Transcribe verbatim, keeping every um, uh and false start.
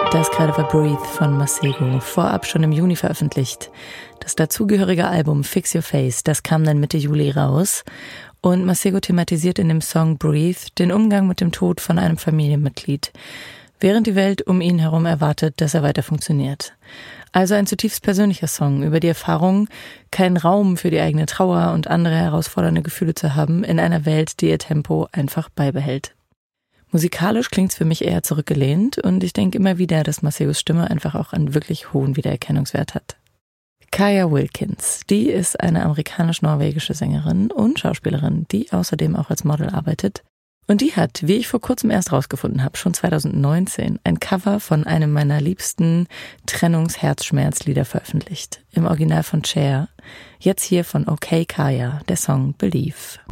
Das gerade war Breathe von Masego, vorab schon im Juni veröffentlicht. Das dazugehörige Album Fix Your Face, das kam dann Mitte Juli raus. Und Masego thematisiert in dem Song Breathe den Umgang mit dem Tod von einem Familienmitglied, während die Welt um ihn herum erwartet, dass er weiter funktioniert. Also ein zutiefst persönlicher Song über die Erfahrung, keinen Raum für die eigene Trauer und andere herausfordernde Gefühle zu haben in einer Welt, die ihr Tempo einfach beibehält. Musikalisch klingt's für mich eher zurückgelehnt und ich denke immer wieder, dass Masegos Stimme einfach auch einen wirklich hohen Wiedererkennungswert hat. Kaya Wilkins, die ist eine amerikanisch-norwegische Sängerin und Schauspielerin, die außerdem auch als Model arbeitet. Und die hat, wie ich vor kurzem erst rausgefunden habe, schon zwanzig neunzehn ein Cover von einem meiner liebsten Trennungs-Herzschmerz-Lieder veröffentlicht. Im Original von Cher. Jetzt hier von Okay Kaya, der Song Believe.